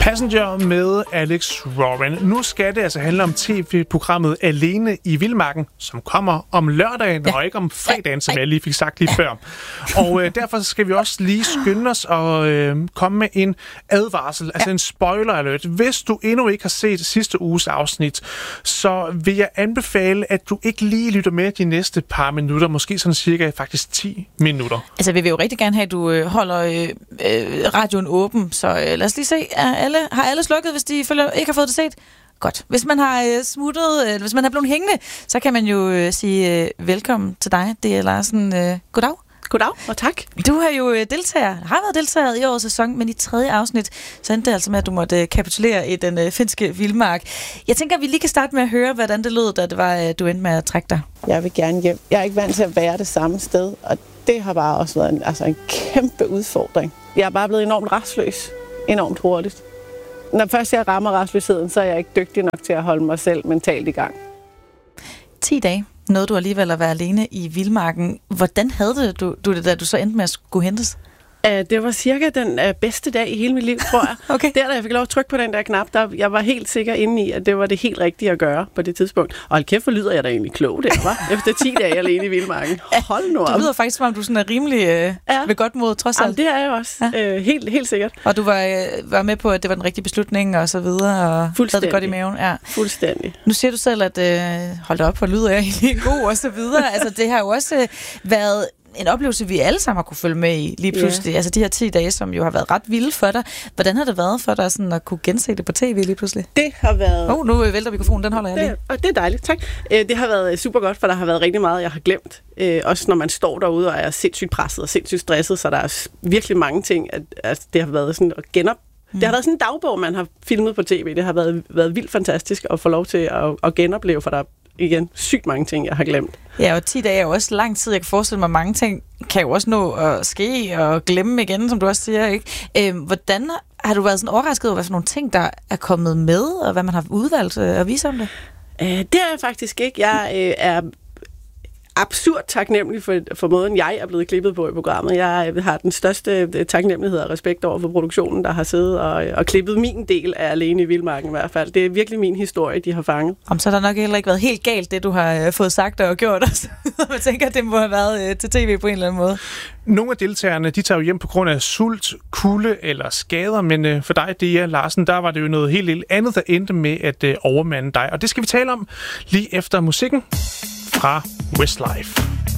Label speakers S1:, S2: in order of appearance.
S1: Passenger med Alex Warren. Nu skal det altså handle om tv-programmet Alene i Vildmarken, som kommer om lørdagen, og ikke om fredagen, som jeg lige fik sagt lige før. Og derfor skal vi også lige skynde os og komme med en advarsel, altså en spoiler alert. Hvis du endnu ikke har set sidste uges afsnit, så vil jeg anbefale, at du ikke lige lytter med de næste par minutter, måske sådan cirka faktisk 10 minutter.
S2: Altså, vi vil jo rigtig gerne have, at du holder radioen åben, så lad os lige se. Har alle slukket, hvis de ikke har fået det set? Godt. Hvis man har smuttet, hvis man er blevet hængende, så kan man jo sige velkommen til dig, D.A. Larsen. Goddag.
S3: Goddag, og tak.
S2: Du har jo har været deltager i årets sæson, men i 3. afsnit, så endte det altså med, at du måtte kapitulere i den finske vildmark. Jeg tænker, at vi lige kan starte med at høre, hvordan det lød, da det var, du endte med at trække dig.
S3: Jeg vil gerne hjem. Jeg er ikke vant til at være det samme sted, og det har bare også været en kæmpe udfordring. Jeg er bare blevet enormt rastløs, enormt hurtigt. Når først jeg rammer rastløsheden, så er jeg ikke dygtig nok til at holde mig selv mentalt i gang.
S2: 10 dage. Nåede du alligevel at være alene i vildmarken. Hvordan havde du det, da du så endte med at skulle hentes?
S3: Det var cirka den bedste dag i hele mit liv, tror jeg.
S2: Okay.
S3: Da jeg fik lov at trykke på den der knap, jeg var helt sikker inde i, at det var det helt rigtige at gøre på det tidspunkt. Og hold kæft, hvor lyder jeg da egentlig klog der, var? Efter 10 dage alene i vildmarken. Hold nu op.
S2: Du lyder faktisk, som om du sådan er rimelig ved godt mod, trods alt.
S3: Jamen, det er jeg også. Ja. Helt sikkert.
S2: Og du var med på, at det var den rigtige beslutning og så videre, og havde det godt i maven. Ja.
S3: Fuldstændig.
S2: Nu siger du selv, at hold da op, hvor lyder jeg egentlig god og så videre. Altså, det har jo også været en oplevelse, vi alle sammen har kunne følge med i lige pludselig. Altså de her 10 dage, som jo har været ret vilde for dig. Hvordan har det været for dig sådan, at kunne gense det på tv lige pludselig?
S3: Det har været...
S2: Nu vælter mikrofonen, den holder jeg lige.
S3: Og det er dejligt, tak. Det har været super godt, for der har været rigtig meget, jeg har glemt. Også når man står derude og er sindssygt presset og sindssygt stresset, så der er virkelig mange ting, at det har været sådan at det har været sådan en dagbog, man har filmet på tv. Det har været vildt fantastisk at få lov til at genopleve, for der igen sygt mange ting, jeg har glemt.
S2: Ja, og 10 dage er jo også lang tid. Jeg kan forestille mig, mange ting kan jo også nå at ske og glemme igen, som du også siger, ikke? Hvordan har du været sådan overrasket over, hvad for nogle ting, der er kommet med, og hvad man har udvalgt at vise om det?
S3: Det er jeg faktisk ikke. Jeg er absurd taknemmelig for måden, jeg er blevet klippet på i programmet. Jeg har den største taknemmelighed og respekt over for produktionen, der har siddet og klippet min del af Alene i Vildmarken i hvert fald. Det er virkelig min historie, de har fanget.
S2: Så har der nok heller ikke været helt galt, det du har fået sagt og gjort. Man tænker, at det må have været til tv på en eller anden måde.
S1: Nogle af deltagerne, de tager jo hjem på grund af sult, kulde eller skader, men for dig, D.A. Larsen, der var det jo noget helt andet, der endte med at overmande dig. Og det skal vi tale om lige efter musikken fra Westlife.